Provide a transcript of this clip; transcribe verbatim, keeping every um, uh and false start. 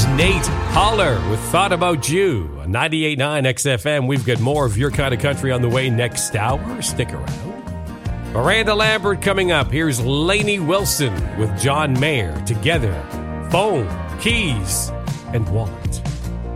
Nate Holler with Thought About You on ninety-eight point nine X F M. We've got more of your kind of country on the way next hour. Stick around. Miranda Lambert coming up. Here's Lainey Wilson with John Mayer. Together, Phone, Keys, and Wallet.